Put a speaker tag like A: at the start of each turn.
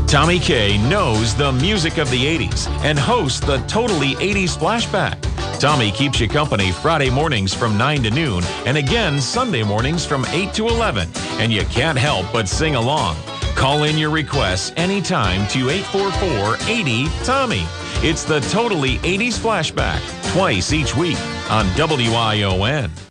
A: Tommy K knows the music of the 80s and hosts the Totally 80s Flashback. Tommy keeps you company Friday mornings from 9 to noon and again Sunday mornings from 8 to 11. And you can't help but sing along. Call in your requests anytime to 844-80-TOMMY. It's the Totally 80s Flashback, twice each week on WION.